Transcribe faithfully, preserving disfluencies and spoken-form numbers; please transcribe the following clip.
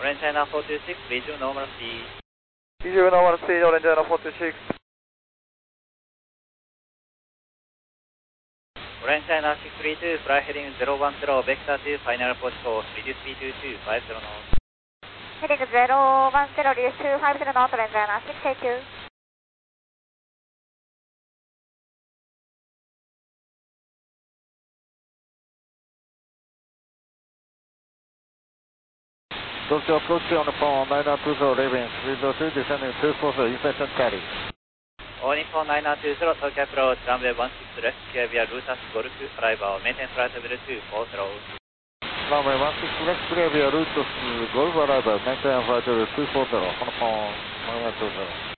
Orange China four two six, resume normal speed. Resume normal speed, Orange China four two six. Orange China six three two, fly heading zero one zero, vector two, final approach course, reduce speed to two five zero knots. Heading zero one zero, reduce two five zero knots, Orange China six eight two. Tokyo approach on the phone, nine nine two zero, leaving, speed two, descending two four zero, inflection carry. All Nippon nine nine two zero, Tokyo approach, runway one six left, clear via Lutas Golf, arrival, maintain flight level two four zero. Runway one six left, clear via Lutas Golf, arrival, maintain flight level two four zero, on the phone, nine nine two zero.